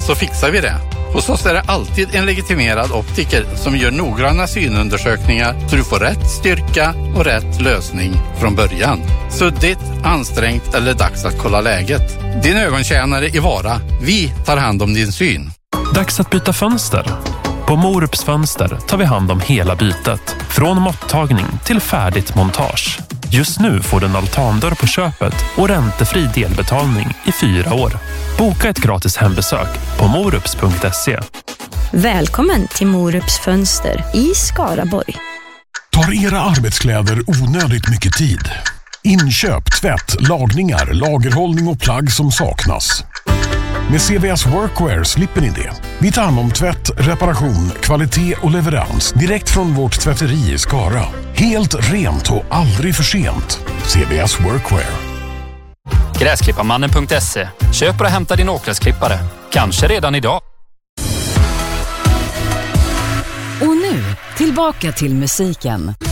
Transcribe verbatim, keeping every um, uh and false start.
så fixar vi det. Hos oss är det alltid en legitimerad optiker som gör noggranna synundersökningar så du får rätt styrka och rätt lösning från början. Suddigt, ansträngt eller dags att kolla läget. Din ögontjänare i Vara. Vi tar hand om din syn. Dags att byta fönster. På Morups Fönster tar vi hand om hela bytet. Från måttagning till färdigt montage. Just nu får du en altandörr på köpet och räntefri delbetalning i fyra år. Boka ett gratis hembesök på morups punkt se. Välkommen till Morups Fönster i Skaraborg. Tar era arbetskläder onödigt mycket tid? Inköp, tvätt, lagningar, lagerhållning och plagg som saknas. Med C V S Workwear slipper ni det. Vi tar hand om tvätt, reparation, kvalitet och leverans direkt från vårt tvätteri i Skara. Helt rent och aldrig för sent. C V S Workwear. Gräsklipparmannen punkt se. Köp och hämta din åkgräsklippare. Kanske redan idag. Och nu, tillbaka till musiken.